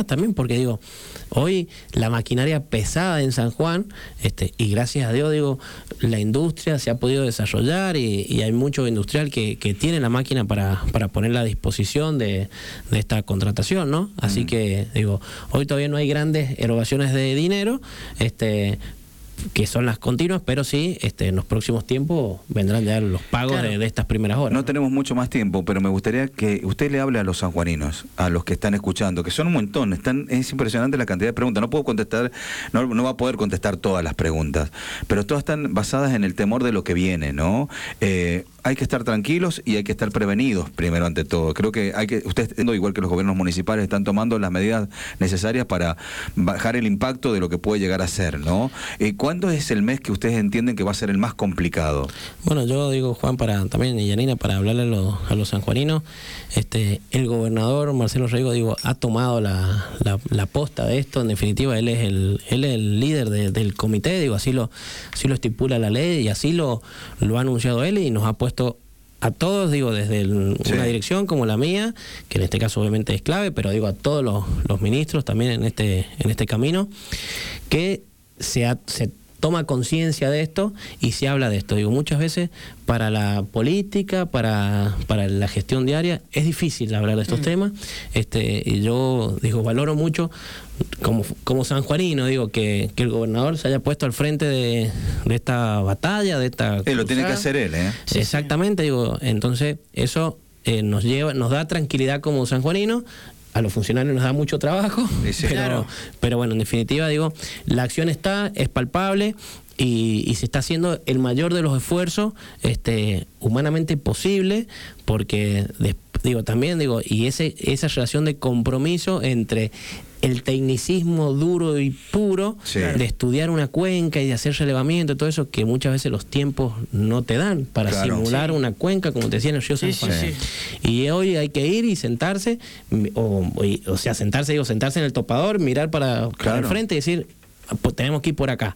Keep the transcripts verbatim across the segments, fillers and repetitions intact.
más también, porque digo, hoy la maquinaria pesada en San Juan, este, y gracias a Dios, digo, la industria se ha podido desarrollar y, y hay mucho industrial que, que tiene la máquina para, para ponerla a disposición de, de esta contratación, ¿no? Así mm. que, digo, hoy todavía no hay grandes erogaciones de dinero, este que son las continuas, pero sí, este, en los próximos tiempos vendrán ya los pagos claro. de, de estas primeras horas. No tenemos mucho más tiempo, pero me gustaría que usted le hable a los sanjuaninos, a los que están escuchando, que son un montón, están, es impresionante la cantidad de preguntas. No puedo contestar, no, no va a poder contestar todas las preguntas, pero todas están basadas en el temor de lo que viene, ¿no? Eh, hay que estar tranquilos y hay que estar prevenidos, primero ante todo. Creo que hay que, ustedes, igual que los gobiernos municipales, están tomando las medidas necesarias para bajar el impacto de lo que puede llegar a ser, ¿no? Eh, ¿Cuándo es el mes que ustedes entienden que va a ser el más complicado? Bueno, yo digo, Juan, para también, y Yanina, para hablarle a los, a los sanjuaninos, este, el gobernador Marcelo Rego, digo, ha tomado la, la, la posta de esto. En definitiva, él es el, él es el líder de, del comité, digo, así lo, así lo estipula la ley y así lo, lo ha anunciado él y nos ha puesto a todos, digo, desde el, sí. una dirección como la mía, que en este caso obviamente es clave, pero digo a todos los, los ministros también en este, en este camino, que se, ha, se toma conciencia de esto y se habla de esto. Digo, muchas veces para la política, para, para la gestión diaria, es difícil hablar de estos mm. temas, este, y yo digo, valoro mucho como, como sanjuanino, digo, que, que el gobernador se haya puesto al frente de, de esta batalla, de esta Él lo tiene que hacer él, ¿eh? Exactamente, digo, entonces eso eh, nos lleva, nos da tranquilidad como sanjuanino. A los funcionarios nos da mucho trabajo, sí, sí, pero, claro. pero bueno, en definitiva, digo, la acción está, es palpable y, y se está haciendo el mayor de los esfuerzos este, humanamente posible, porque, digo, también, digo, y ese esa relación de compromiso entre el tecnicismo duro y puro sí. de estudiar una cuenca y de hacer relevamiento, todo eso que muchas veces los tiempos no te dan para claro. simular sí. una cuenca, como te decía en el río San Juan. Sí, sí, sí. Y hoy hay que ir y sentarse, o, o sea, sentarse, digo, sentarse en el topador, mirar para, claro. para el frente y decir, pues tenemos que ir por acá.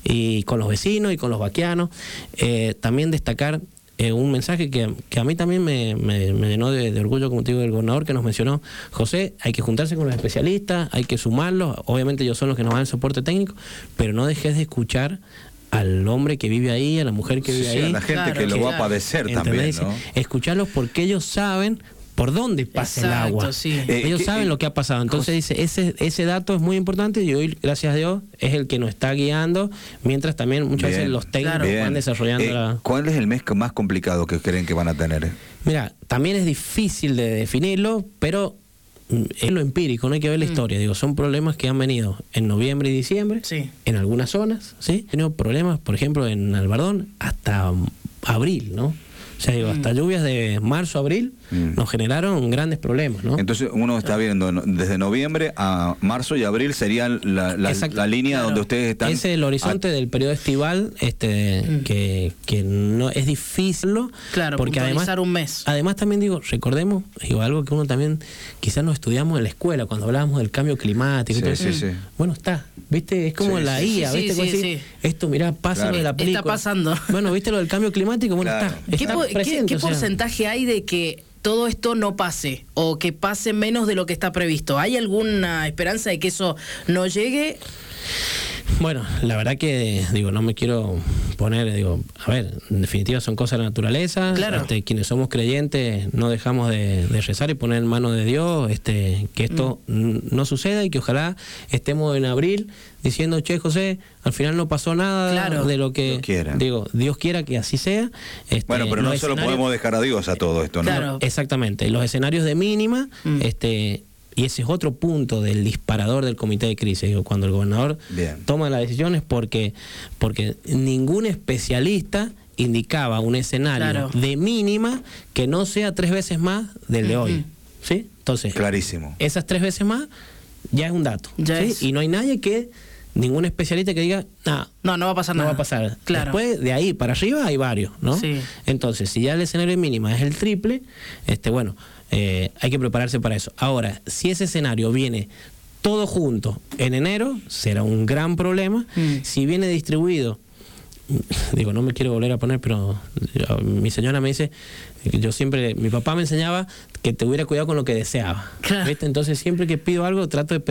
Y con los vecinos y con los vaquianos, eh, también destacar Eh, un mensaje que, que a mí también me, me, me llenó de, de orgullo, como te digo, del gobernador, que nos mencionó: José, hay que juntarse con los especialistas, hay que sumarlos, obviamente ellos son los que nos dan el soporte técnico, pero no dejes de escuchar al hombre que vive ahí, a la mujer que vive sí, ahí, a la gente claro, que lo que, va a padecer también, ¿no? Escucharlos porque ellos saben por dónde pasa Exacto, el agua. Sí. Eh, Ellos que, saben eh, lo que ha pasado. Entonces dice, ese ese dato es muy importante y hoy, gracias a Dios, es el que nos está guiando, mientras también muchas bien, veces los técnicos claro. van desarrollando eh, la... ¿Cuál es el mes más complicado que creen que van a tener? Mira, también es difícil de definirlo, pero es lo empírico, no hay que ver la mm. historia. Digo, son problemas que han venido en noviembre y diciembre, sí. en algunas zonas, ¿sí? He tenido problemas, por ejemplo, en Albardón, hasta abril, ¿no? O sea, digo, hasta lluvias de marzo, abril, mm. nos generaron grandes problemas, ¿no? Entonces uno está viendo desde noviembre a marzo y abril sería la, la, la línea claro. donde ustedes están... Ese es el horizonte a... del periodo estival, este mm. que, que no es difícil, claro, porque además un mes. Además también digo, recordemos, digo, algo que uno también quizás no estudiamos en la escuela, cuando hablábamos del cambio climático. Sí, sí, sí. Bueno, está, ¿viste? Es como sí, la I A, sí, ¿viste? Sí, sí, sí. sí. Esto, mirá, pasa claro. de la película. Está pasando. Bueno, ¿viste lo del cambio climático? Bueno, claro. está. ¿Qué, está po presente, ¿qué, qué o sea, porcentaje hay de que todo esto no pase o que pase menos de lo que está previsto? ¿Hay alguna esperanza de que eso no llegue? Bueno, la verdad que, digo, no me quiero poner, digo, a ver, en definitiva son cosas de la naturaleza, claro. este, quienes somos creyentes no dejamos de, de rezar y poner en manos de Dios este, que esto mm. no suceda y que ojalá estemos en abril diciendo, che, José, al final no pasó nada claro. de lo que, Dios digo, Dios quiera que así sea. Este, bueno, pero no solo podemos dejar a Dios a todo esto, ¿no? Claro. Exactamente, los escenarios de mínima, mm. este... Y ese es otro punto del disparador del comité de crisis. Digo, cuando el gobernador Bien. toma las decisiones, porque, porque ningún especialista indicaba un escenario claro. de mínima que no sea tres veces más del de uh-huh. hoy. ¿Sí? Entonces, clarísimo. Esas tres veces más ya es un dato. Ya ¿sí? es. Y no hay nadie que, ningún especialista que diga, nah, no, no va a pasar no nada. va a pasar. Claro. Después, de ahí para arriba hay varios, ¿no? Sí. Entonces, si ya el escenario de mínima es el triple, este, bueno, eh, hay que prepararse para eso. Ahora, si ese escenario viene todo junto en enero, será un gran problema. Mm. Si viene distribuido, digo, no me quiero volver a poner, pero yo, mi señora me dice, yo siempre, mi papá me enseñaba que te hubiera cuidado con lo que deseaba. Claro. ¿Viste? Entonces, siempre que pido algo, trato de